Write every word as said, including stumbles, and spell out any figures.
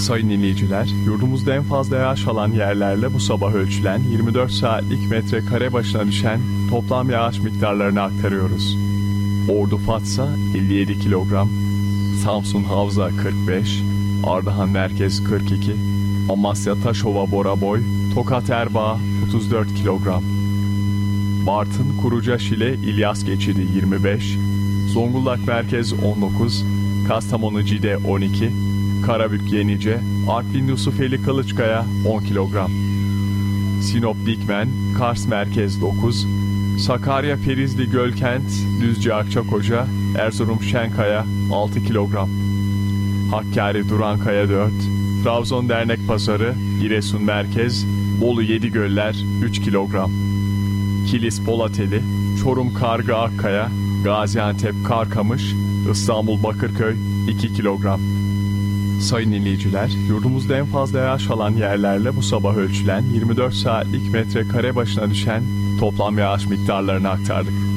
Sayın dinleyiciler, yurdumuzda en fazla yağış alan yerlerle bu sabah ölçülen yirmi dört saatlik metrekare başına düşen toplam yağış miktarlarını aktarıyoruz. Ordu Fatsa elli yedi kilogram, Samsun Havza kırk beş, Ardahan Merkez kırk iki, Amasya Taşova Boraboy, Tokat Erbaa otuz dört kilogram, Bartın Kuruca Şile İlyas Geçidi yirmi beş, Zonguldak Merkez on dokuz, Kastamonu Cide on iki, Karabük Yenice, Artvin Yusufeli Kılıçkaya on kilogram, Sinop Dikmen, Kars Merkez dokuz, Sakarya Ferizli Gölkent, Düzce Akçakoca, Erzurum Şenkaya altı kilogram, Hakkari Durankaya dört, Trabzon Dernek Pazarı, Giresun Merkez, Bolu Yedigöller üç kilogram, Kilis Polateli, Çorum Kargı Akkaya, Gaziantep Karkamış, İstanbul Bakırköy iki kilogram. Sayın dinleyiciler, yurdumuzda en fazla yağış alan yerlerle bu sabah ölçülen yirmi dört saatlik metrekare başına düşen toplam yağış miktarlarını aktardık.